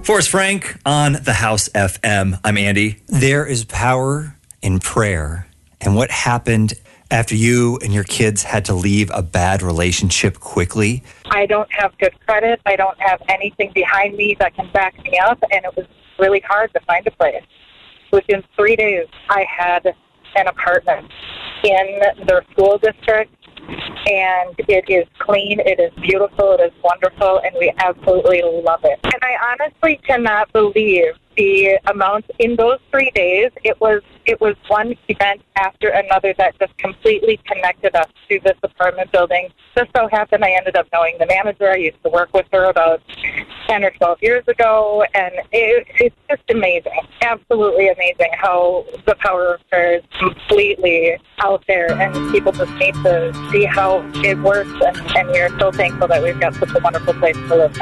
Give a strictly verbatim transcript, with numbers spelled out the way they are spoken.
Forrest Frank on the House F M. I'm Andy. There is power in prayer. And what happened after you and your kids had to leave a bad relationship quickly? I don't have good credit. I don't have anything behind me that can back me up, and it was really hard to find a place. Within three days, I had an apartment in their school district, and it is clean, it is beautiful, it is wonderful, and we absolutely love it. And I honestly cannot believe the amount in those three days. It was it was one event after another that just completely connected us to this apartment building. Just so happened I ended up knowing the manager. I used to work with her about ten or twelve years ago, and it, it's just amazing, absolutely amazing how the power of prayer is completely out there, and people just need to see how it works, and, and we're so thankful that we've got such a wonderful place to live.